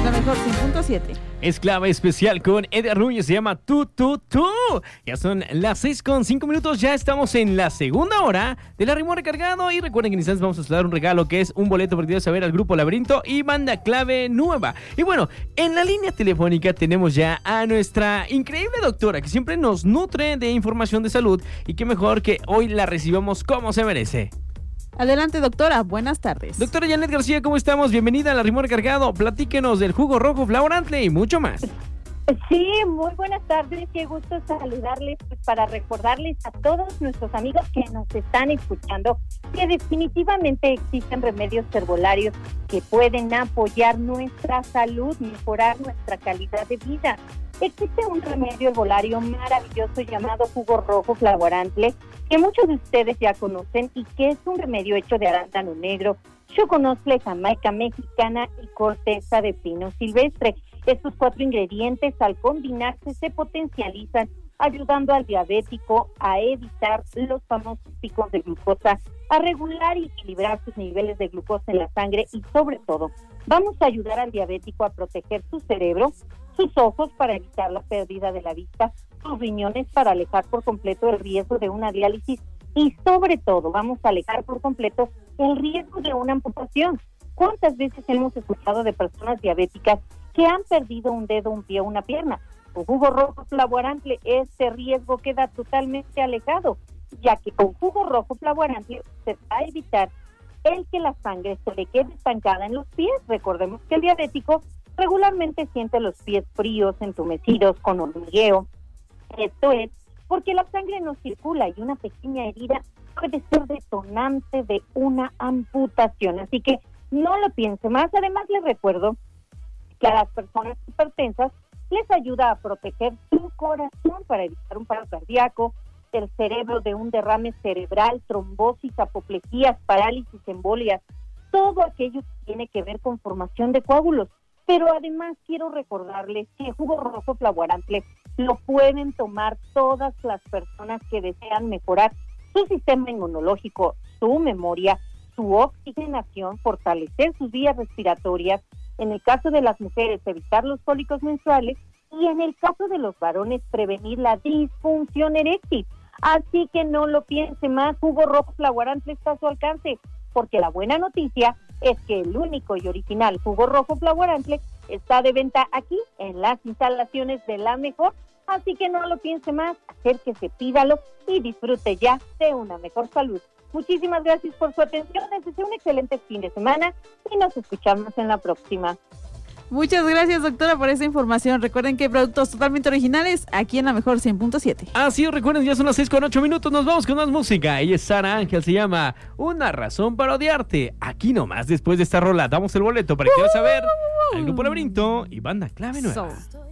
La mejor 100.7. Es clave especial con Eder Núñez, se llama Tú. Ya son las 6:05, ya estamos en la segunda hora de La Ritmo Recargado y recuerden que en instantes vamos a dar un regalo que es un boleto para ir a ver al Grupo Laberinto y banda clave nueva. Y bueno, en la línea telefónica tenemos ya a nuestra increíble doctora que siempre nos nutre de información de salud y qué mejor que hoy la recibamos como se merece. Adelante, doctora. Buenas tardes. Doctora Janet García, ¿cómo estamos? Bienvenida a La Ritmo Recargado. Platíquenos del jugo rojo Flavorante y mucho más. Sí, muy buenas tardes. Qué gusto saludarles para recordarles a todos nuestros amigos que nos están escuchando que definitivamente existen remedios herbolarios que pueden apoyar nuestra salud, mejorar nuestra calidad de vida. Existe un remedio herbolario maravilloso llamado jugo rojo Flavorante, que muchos de ustedes ya conocen y que es un remedio hecho de arándano negro, choconostle, jamaica mexicana y corteza de pino silvestre. Estos 4 ingredientes al combinarse se potencializan, ayudando al diabético a evitar los famosos picos de glucosa, a regular y equilibrar sus niveles de glucosa en la sangre y sobre todo, vamos a ayudar al diabético a proteger su cerebro, sus ojos para evitar la pérdida de la vista, sus riñones para alejar por completo el riesgo de una diálisis y sobre todo vamos a alejar por completo el riesgo de una amputación. ¿Cuántas veces hemos escuchado de personas diabéticas que han perdido un dedo, un pie o una pierna? Con jugo rojo Flavorante este riesgo queda totalmente alejado, ya que con jugo rojo Flavorante se va a evitar el que la sangre se le quede estancada en los pies. Recordemos que el diabético regularmente siente los pies fríos, entumecidos, con hormigueo. Esto es porque la sangre no circula y una pequeña herida puede ser detonante de una amputación. Así que no lo piense más. Además, les recuerdo que a las personas hipertensas les ayuda a proteger su corazón para evitar un paro cardíaco, el cerebro de un derrame cerebral, trombosis, apoplejías, parálisis, embolias, todo aquello que tiene que ver con formación de coágulos. Pero además quiero recordarles que el jugo rojo Flavorante lo pueden tomar todas las personas que desean mejorar su sistema inmunológico, su memoria, su oxigenación, fortalecer sus vías respiratorias, en el caso de las mujeres evitar los cólicos menstruales y en el caso de los varones prevenir la disfunción eréctil. Así que no lo piense más, jugo rojo Flavorante está a su alcance, porque la buena noticia es que el único y original jugo rojo Flavorante está de venta aquí en las instalaciones de La Mejor, así que no lo piense más, acérquese, pídalo y disfrute ya de una mejor salud. Muchísimas gracias por su atención, les deseo un excelente fin de semana y nos escuchamos en la próxima. Muchas gracias, doctora, por esa información. Recuerden que hay productos totalmente originales aquí en La Mejor 100.7. Así recuerden, ya son las 6:08, nos vamos con más música. Ella es Sara Ángel, se llama Una Razón para Odiarte. Aquí nomás, después de esta rola, damos el boleto para que quieras saber al Grupo Laberinto y banda clave nueva.